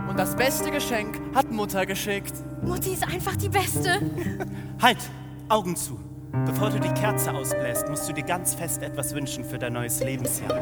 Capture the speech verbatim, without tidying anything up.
Und das beste Geschenk hat Mutter geschickt. Mutti ist einfach die Beste. Halt, Augen zu. Bevor du die Kerze ausbläst, musst du dir ganz fest etwas wünschen für dein neues Lebensjahr.